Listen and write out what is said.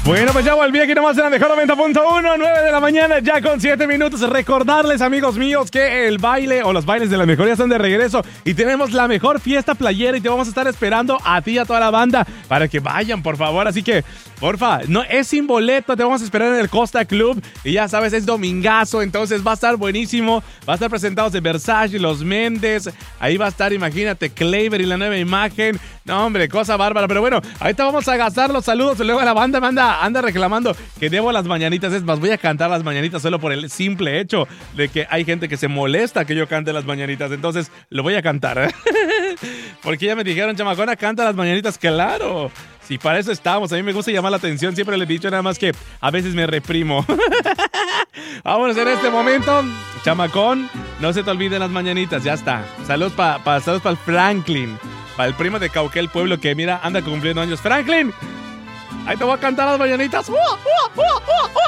Bueno, pues ya volví aquí nomás en la mejor 90.1, 9 de la mañana, ya con 7 minutos. Recordarles, amigos míos, que el baile o los bailes de la mejor ya están de regreso y tenemos la mejor fiesta playera y te vamos a estar esperando a ti y a toda la banda para que vayan, por favor. Así que, porfa, no es sin boleto, te vamos a esperar en el Costa Club y ya sabes, es domingazo, entonces va a estar buenísimo. Va a estar presentados de Versace, Los Méndez, ahí va a estar, imagínate, Cleaver y la nueva imagen. No, hombre, cosa bárbara, pero bueno, ahorita vamos a gastar los saludos y luego la banda anda reclamando que debo las mañanitas. Es más, voy a cantar las mañanitas solo por el simple hecho de que hay gente que se molesta que yo cante las mañanitas, entonces lo voy a cantar. Porque ya me dijeron, chamacona, canta las mañanitas, claro. Si para eso estamos, a mí me gusta llamar la atención, siempre le he dicho, nada más que a veces me reprimo. Vámonos en este momento, chamacón, no se te olviden las mañanitas, ya está. Saludos para el Franklin, para el primo de Cauquel Pueblo que mira, anda cumpliendo años. Franklin, ahí te voy a cantar las mañanitas.